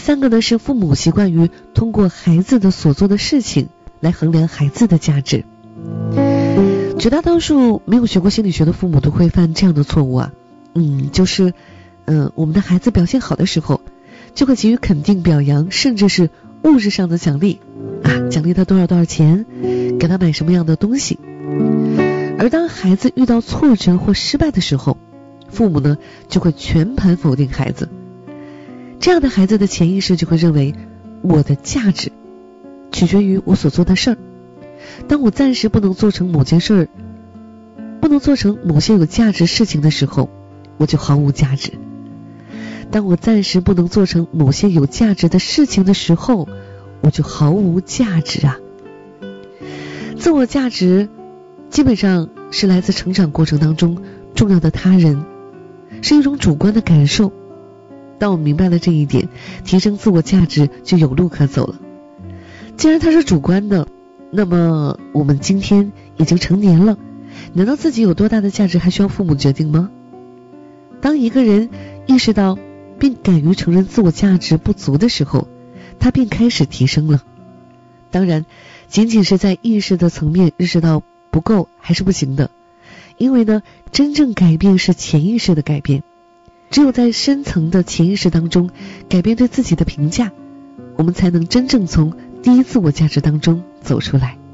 3个呢是父母习惯于通过孩子的所做的事情来衡量孩子的价值。绝大多数没有学过心理学的父母都会犯这样的错误啊，就是我们的孩子表现好的时候，就会给予肯定表扬，甚至是物质上的奖励啊，奖励他多少钱，给他买什么样的东西。而当孩子遇到挫折或失败的时候，父母呢就会全盘否定孩子。这样的孩子的潜意识就会认为，我的价值取决于我所做的事儿。当我暂时不能做成某件事儿，不能做成某些有价值事情的时候，我就毫无价值。当我暂时不能做成某些有价值的事情的时候，我就毫无价值啊。自我价值基本上是来自成长过程当中重要的他人，是一种主观的感受。当我明白了这一点，提升自我价值就有路可走了。既然它是主观的，那么我们今天已经成年了，难道自己有多大的价值还需要父母决定吗？当一个人意识到并敢于承认自我价值不足的时候，他便开始提升了。当然，仅仅是在意识的层面认识到不够还是不行的，因为呢，真正改变是潜意识的改变。只有在深层的潜意识当中改变对自己的评价，我们才能真正从低自我价值当中走出来。